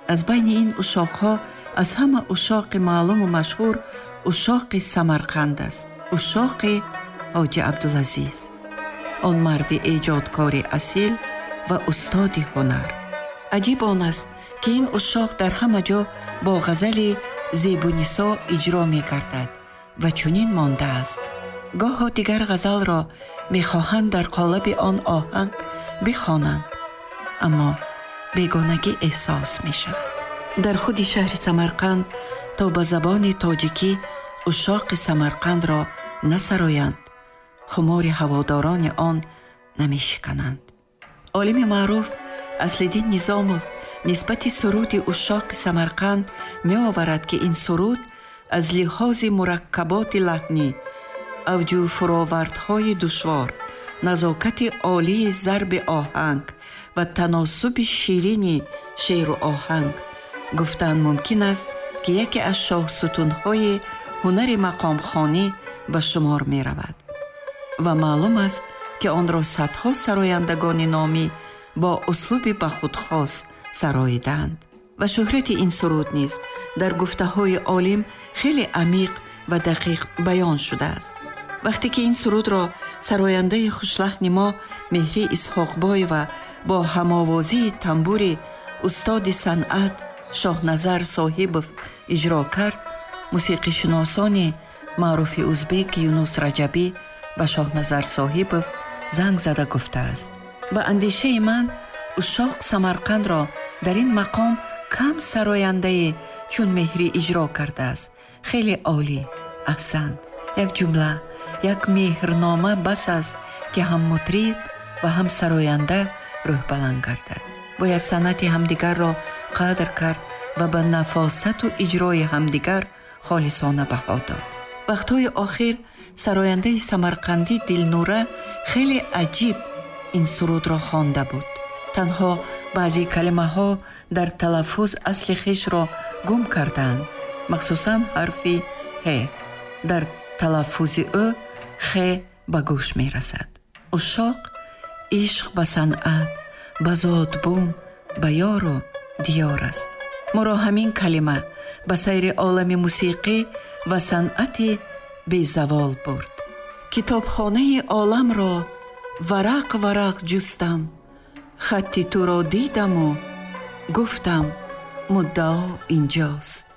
аз байни ин ушоқҳо аз ҳама ушоқи маълуму машҳур ушоқи Самарқанд аст, ушоқи ҳоҷи Абдулазиз, он марди эҷодкори асил ва устоди ҳунар. аҷиб он аст ки ин ушоқ дар ҳама ҷо бо ғазали зебунисо иҷро мегардад ва чунин мондааст. гоҳо дигар ғазалро мехоҳанд дар қолаби он оҳанг бихонанд, аммо бегонагӣ эҳсос мешавад. дар худи шаҳри Самарқанд то ба забони тоҷикӣ ушоқи Самарқандро насароянд, хумори ҳаводорони он намешикананд. олими маъруф Аслиддин Низомов нисбати суруди ушоқи Самарқанд меоварад ки ин суруд аз лиҳози мураккаботи лаҳнӣ, авҷу фуровардҳои душвор, назокати олии зарби оҳанг ва таносуби ширини шеъру оҳанг гуфтан мумкин аст ки яке аз шоҳсутунҳои ҳунари мақомхонӣ ба шумор меравад ва маълум аст ки онро садҳо сарояндагони номӣ бо услуби ба худхос сароиданд. ва шӯҳрати ин суруд низ дар гуфтаҳои олим хеле амиқ ва дақиқ баён шудааст. вақте ки ин сурудро сарояндаи хушлаҳни мо Меҳрӣ Исҳоқбоева бо ҳамовозии тамбури устоди санъат Шоҳназар Соҳибов иҷро кард, мусиқишиносони маъруфи узбек Юнус Раҷабӣ ба Шоҳназар Соҳибов занг зада гуфтааст: ба андешаи ман ушоқ Самарқандро дар ин мақом кам сарояндае чун Меҳрӣ иҷро кардааст. хеле олӣ, аҳсан. як ҷумла, як меҳрнома бас аст ки ҳам мутриб ва ҳам сароянда рӯҳбаланд гардад. бояд санъати ҳамдигарро қадр кард ва ба нафосату иҷрои ҳамдигар холисона баҳо дод. вақтҳои охир сарояндаи самарқандӣ Дилнура хеле аҷиб ин сурудро хонда буд. танҳо баъзе калимаҳо дар талаффуз асли хешро гум карданд, махсусан ҳарфи ҳ. дар талаффузи ӯ х ба гӯш мерасад. ушоқ ишқ ба санъат, ба зодбум, ба ёру диёр аст. моро ҳамин калима ба сайри олами мусиқӣ ва санъати безавол бурд. китобхонаи оламро варақ варақ ҷустам, хатти туро дидаму гуфтам муддао инҷост.